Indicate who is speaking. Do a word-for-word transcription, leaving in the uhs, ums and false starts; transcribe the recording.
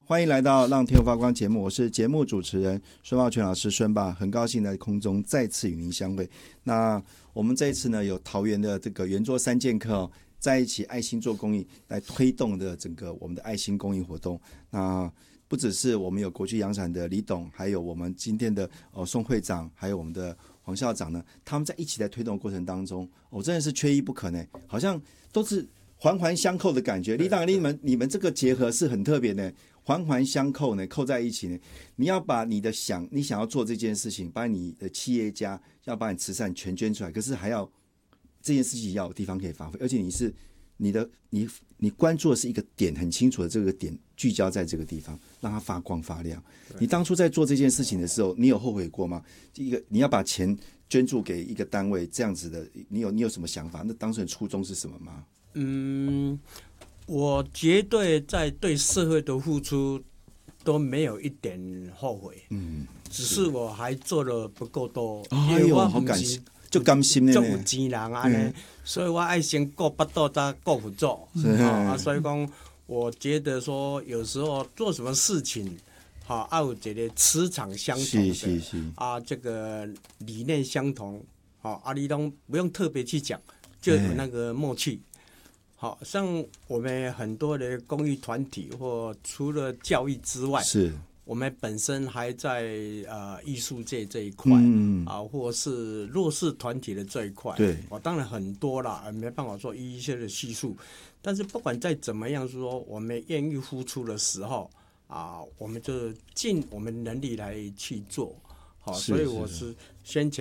Speaker 1: 欢迎来到让天发光节目，我是节目主持人孙茂全老师孙爸，很高兴在空中再次与您相会。那我们这一次呢，有桃园的这个圆桌三剑客、哦、在一起爱心做公益，来推动的整个我们的爱心公益活动。那不只是我们有国际洋伞的李董，还有我们今天的、呃、宋会长，还有我们的黄校长呢，他们在一起在推动的过程当中，我、哦、真的是缺一不可呢，好像都是环环相扣的感觉。李党你们你们这个结合是很特别的。环环相扣呢，扣在一起呢。你要把你的想，你想要做这件事情，把你的企业家要把你慈善全捐出来，可是还要这件事情要有地方可以发挥，而且你是你的你你关注的是一个点很清楚的这个点，聚焦在这个地方，让它发光发亮。你当初在做这件事情的时候，你有后悔过吗？一个你要把钱捐助给一个单位这样子的，你有你有什么想法？那当时的初衷是什么吗？
Speaker 2: 嗯。我绝对在对社会的付出都没有一点後悔，嗯，只是我還做得不夠多，
Speaker 1: 哎呦，好感謝，就甘心呢，
Speaker 2: 做有錢人啊呢，所以我愛先顧巴肚再顧輔助，啊，所以講，我覺得說有時候做什麼事情，好，要有一個磁場相同的，
Speaker 1: 是是是
Speaker 2: 啊，這個理念相同，好，啊，你都不用特別去講，就有那個默契。好像我們很多的公益團體，或除了教育之外，
Speaker 1: 是
Speaker 2: 我們本身還在呃藝術界這一塊，嗯啊，或是弱勢團體的這一塊，
Speaker 1: 對，
Speaker 2: 我、哦、當然很多啦，沒辦法說一一些的敘述。但是不管再怎麼樣說，我們願意付出的時候啊，我們就盡我們能力來去做。好，所以我是先前。